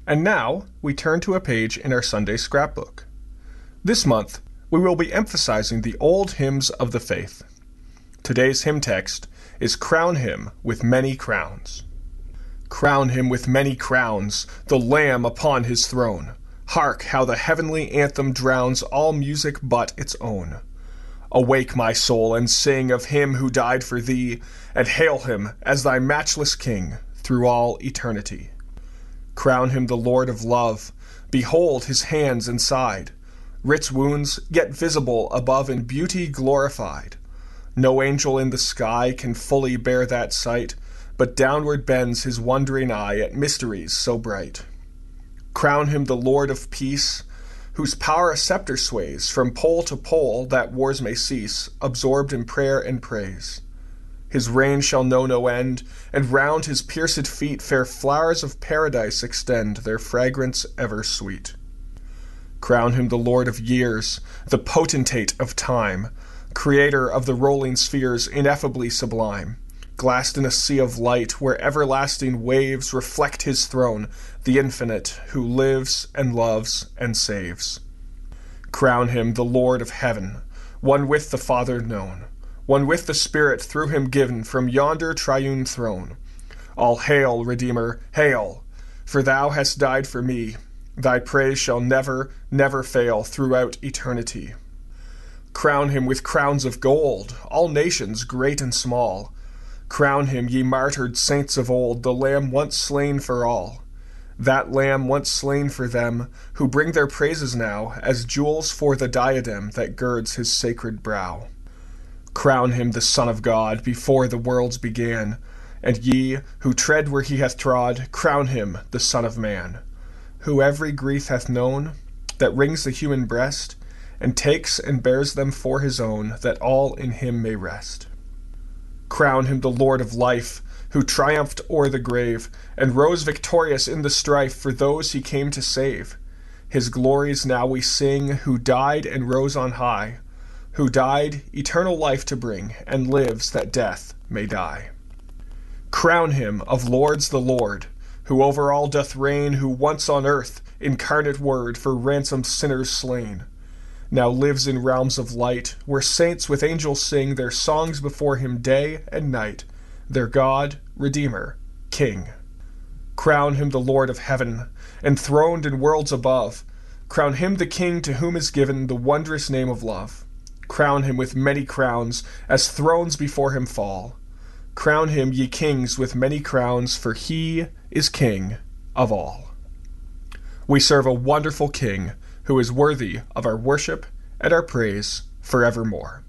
And now we turn to a page in our Sunday scrapbook. This month, we will be emphasizing the old hymns of the faith. Today's hymn text is Crown Him with Many Crowns. Crown him with many crowns, the Lamb upon his throne. Hark how the heavenly anthem drowns all music but its own. Awake, my soul, and sing of him who died for thee, and hail him as thy matchless King through all eternity. Crown him the Lord of love. Behold his hands and side, rich wounds, yet visible above in beauty glorified. No angel in the sky can fully bear that sight, but downward bends his wondering eye at mysteries so bright. Crown him the Lord of peace, whose power a scepter sways from pole to pole that wars may cease, absorbed in prayer and praise. His reign shall know no end, and round his pierced feet fair flowers of paradise extend their fragrance ever sweet. Crown him the Lord of years, the potentate of time, creator of the rolling spheres ineffably sublime, glassed in a sea of light where everlasting waves reflect his throne, the infinite, who lives and loves and saves. Crown him the Lord of heaven, one with the Father known, one with the Spirit through him given from yonder triune throne. All hail, Redeemer, hail! For thou hast died for me. Thy praise shall never, never fail throughout eternity. Crown him with crowns of gold, all nations great and small. Crown him, ye martyred saints of old, the Lamb once slain for all. That Lamb once slain for them, who bring their praises now as jewels for the diadem that girds his sacred brow. Crown him the Son of God before the worlds began, and ye, who tread where he hath trod, crown him the Son of Man, who every grief hath known, that wrings the human breast, and takes and bears them for his own, that all in him may rest. Crown him the Lord of life, who triumphed o'er the grave, and rose victorious in the strife for those he came to save. His glories now we sing, who died and rose on high, who died eternal life to bring, and lives that death may die. Crown him of lords the Lord, who over all doth reign, who once on earth, incarnate word for ransomed sinners slain, now lives in realms of light, where saints with angels sing their songs before him day and night, their God, Redeemer, King. Crown him the Lord of heaven, enthroned in worlds above. Crown him the King to whom is given the wondrous name of love. Crown him with many crowns, as thrones before him fall. Crown him, ye kings, with many crowns, for he is King of all. We serve a wonderful King, who is worthy of our worship and our praise forevermore.